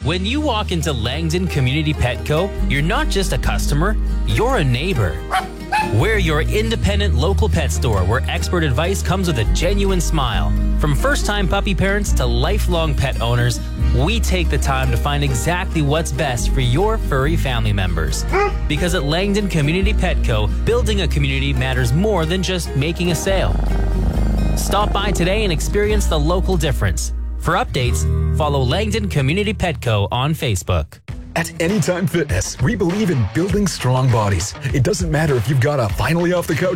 When you walk into Langdon Community Petco, you're not just a customer, you're a neighbor. We're your independent local pet store where expert advice comes with a genuine smile. From first-time puppy parents to lifelong pet owners, we take the time to find exactly what's best for your furry family members. Because at Langdon Community Petco, building a community matters more than just making a sale. Stop by today and experience the local difference. For updates, follow Langdon Community Petco on Facebook. At Anytime Fitness, we believe in building strong bodies. It doesn't matter if you've got a finally off the couch